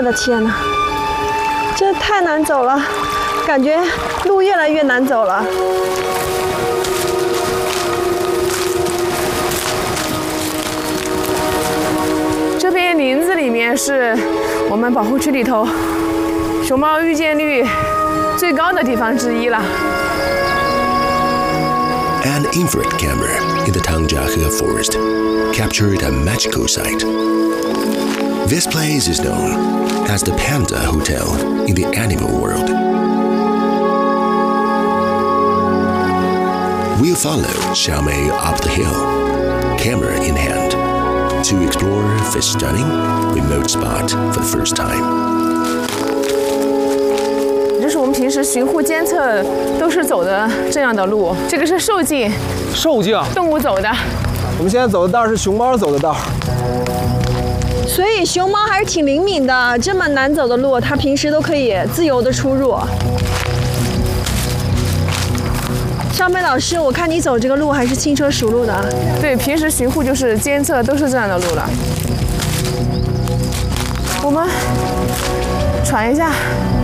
的天哪，这太难走了，感觉路越来越难走了。 这片林子里面是我们保护区里头熊猫遇见率最高的地方之一了。 An infrared camera in the Tangjiahe forest captured a magical sight. This place is known as the Panda Hotel in the animal world. We'll follow Xiaomei up the hill, camera in hand, to explore this stunning remote spot for the first time. 这是我们平时巡护监测都是走的这样的路，这个是兽径， 兽径， 动物走的。 我们现在走的道是熊猫走的道。 所以熊猫还是挺灵敏的，这么难走的路，它平时都可以自由的出入。尚美老师，我看你走这个路还是轻车熟路的。 对，平时巡护就是监测都是这样的路了。我们喘一下。